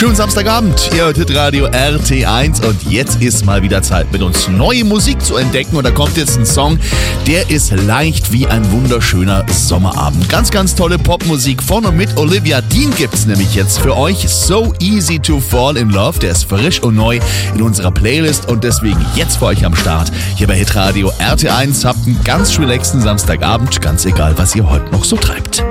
Schönen Samstagabend, ihr hört Hitradio RT1 und jetzt ist mal wieder Zeit, mit uns neue Musik zu entdecken. Und da kommt jetzt ein Song, der ist leicht wie ein wunderschöner Sommerabend. Ganz, ganz tolle Popmusik von und mit Olivia Dean gibt's nämlich jetzt für euch. So Easy to Fall in Love, der ist frisch und neu in unserer Playlist und deswegen jetzt für euch am Start. Hier bei Hitradio RT1 habt einen ganz relaxten Samstagabend, ganz egal, was ihr heute noch so treibt.